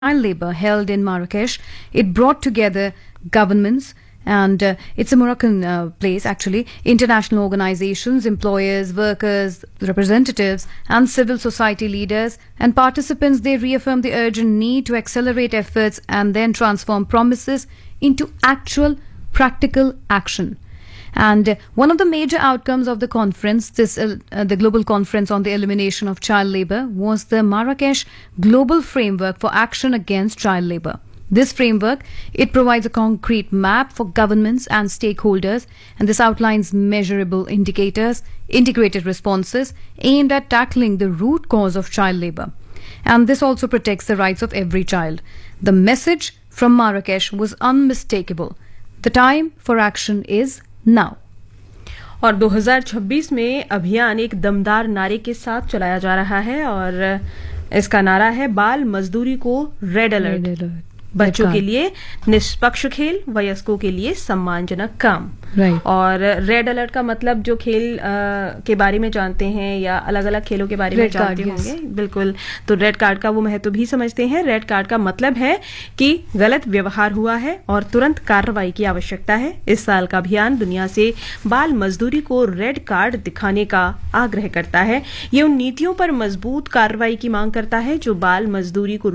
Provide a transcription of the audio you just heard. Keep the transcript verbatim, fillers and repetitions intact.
child labor held in Marrakesh. It brought together governments, and uh, it's a Moroccan uh, place actually, international organizations, employers, workers, representatives, and civil society leaders and participants. They reaffirmed the urgent need to accelerate efforts and then transform promises into actual practical action. And uh, one of the major outcomes of the conference, this uh, uh, the Global Conference on the Elimination of Child Labour, was the Marrakesh Global Framework for Action Against Child Labour. This framework, it provides a concrete map for governments and stakeholders, and this outlines measurable indicators, integrated responses aimed at tackling the root cause of child labour. And this also protects the rights of every child. The message from Marrakesh was unmistakable. The time for action is now. और दो हज़ार छब्बीस में अभियान एक दमदार नारे के साथ चलाया जा रहा है और इसका नारा है बाल मजदूरी को रेड अलर्ट। बच्चों के लिए निष्पक्ष खेल, वयस्कों के लिए सम्मानजनक काम। right. और रेड अलर्ट का मतलब जो खेल आ, के बारे में जानते हैं या अलग अलग खेलों के बारे में जानते होंगे, बिल्कुल, तो रेड कार्ड का वो महत्व भी समझते हैं। रेड कार्ड का मतलब है कि गलत व्यवहार हुआ है और तुरंत कार्रवाई की आवश्यकता है। इस साल का अभियान दुनिया से बाल मजदूरी को रेड कार्ड दिखाने का आग्रह करता है। ये उन नीतियों पर मजबूत कार्रवाई की मांग करता है जो बाल मजदूरी को